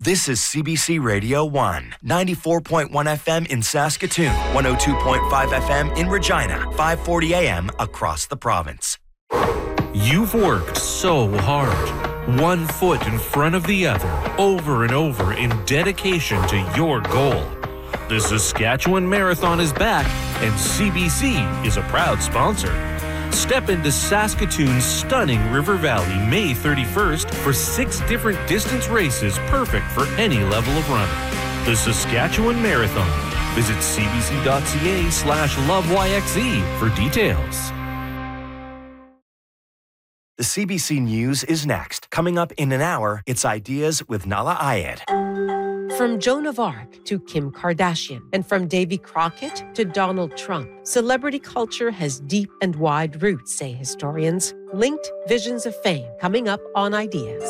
This is CBC Radio 1, 94.1 FM in Saskatoon, 102.5 FM in Regina, 540 AM across the province. You've worked so hard, one foot in front of the other, over and over in dedication to your goal. The Saskatchewan Marathon is back, and CBC is a proud sponsor. Step into Saskatoon's stunning River Valley May 31st for 6 different distance races perfect for any level of runner. The Saskatchewan Marathon. Visit cbc.ca/loveyxe for details. The CBC News is next. Coming up in an hour, it's Ideas with Nahlah Ayed. From Joan of Arc to Kim Kardashian, and from Davy Crockett to Donald Trump, celebrity culture has deep and wide roots, say historians. Linked Visions of Fame, coming up on Ideas.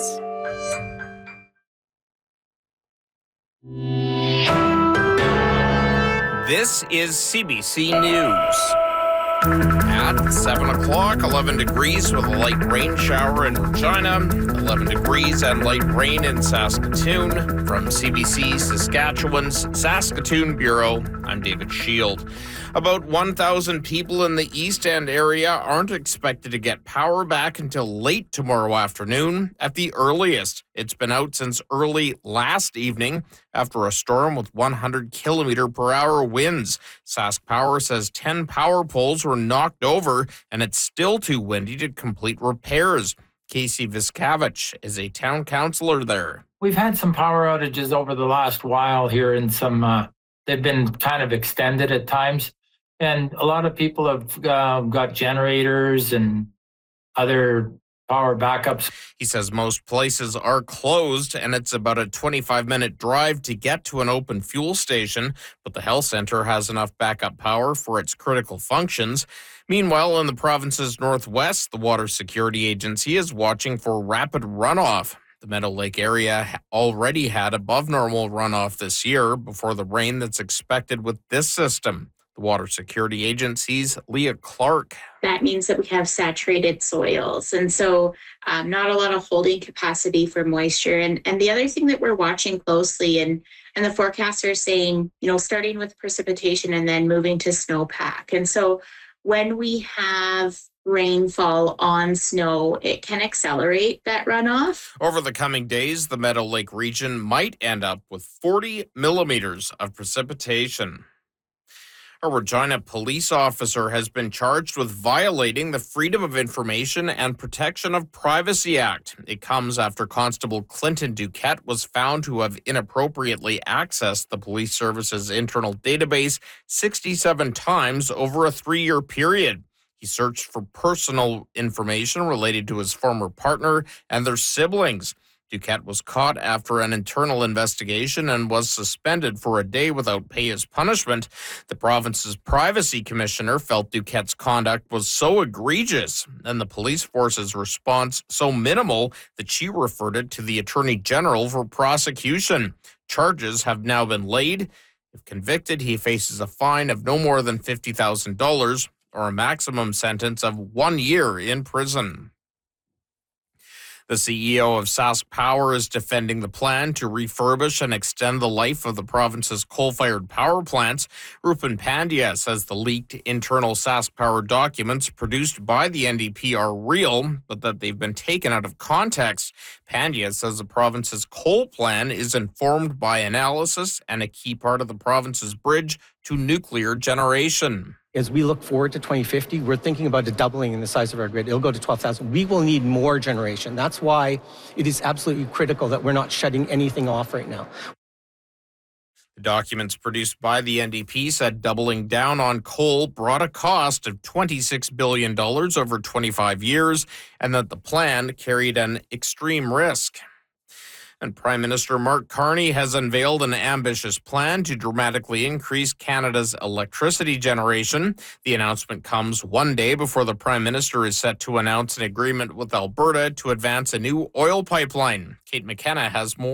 This is CBC News. At 7 o'clock, 11 degrees with a light rain shower in Regina, 11 degrees and light rain in Saskatoon. From CBC Saskatchewan's Saskatoon Bureau, I'm David Shield. About 1,000 people in the East End area aren't expected to get power back until late tomorrow afternoon at the earliest. It's been out since early last evening after a storm with 100-kilometer-per-hour winds. Sask Power says 10 power poles were knocked over, and it's still too windy to complete repairs. Casey Viskavich is a town councillor there. We've had some power outages over the last while here, and they've been kind of extended at times. And a lot of people have got generators and other power backups. He says most places are closed, and it's about a 25-minute drive to get to an open fuel station, but the health center has enough backup power for its critical functions. Meanwhile, in the province's northwest, the Water Security Agency is watching for rapid runoff. The Meadow Lake area already had above normal runoff this year before the rain that's expected with this system. The Water Security Agency's Leah Clark. That means that we have saturated soils. And so not a lot of holding capacity for moisture. And the other thing that we're watching closely, and the forecasters are saying, starting with precipitation and then moving to snowpack. And so when we have rainfall on snow, it can accelerate that runoff. Over the coming days, the Meadow Lake region might end up with 40 millimeters of precipitation. A Regina police officer has been charged with violating the Freedom of Information and Protection of Privacy Act. It comes after Constable Clinton Duquette was found to have inappropriately accessed the police service's internal database 67 times over a 3-year period. He searched for personal information related to his former partner and their siblings. Duquette was caught after an internal investigation and was suspended for a day without pay as punishment. The province's privacy commissioner felt Duquette's conduct was so egregious and the police force's response so minimal that she referred it to the Attorney General for prosecution. Charges have now been laid. If convicted, he faces a fine of no more than $50,000 or a maximum sentence of 1 year in prison. The CEO of Sask Power is defending the plan to refurbish and extend the life of the province's coal-fired power plants. Rupen Pandya says the leaked internal Sask Power documents produced by the NDP are real, but that they've been taken out of context. Pandya says the province's coal plan is informed by analysis and a key part of the province's bridge to nuclear generation. As we look forward to 2050, we're thinking about a doubling in the size of our grid. It'll go to 12,000. We will need more generation. That's why it is absolutely critical that we're not shutting anything off right now. The documents produced by the NDP said doubling down on coal brought a cost of $26 billion over 25 years, and that the plan carried an extreme risk. And Prime Minister Mark Carney has unveiled an ambitious plan to dramatically increase Canada's electricity generation. The announcement comes one day before the Prime Minister is set to announce an agreement with Alberta to advance a new oil pipeline. Kate McKenna has more.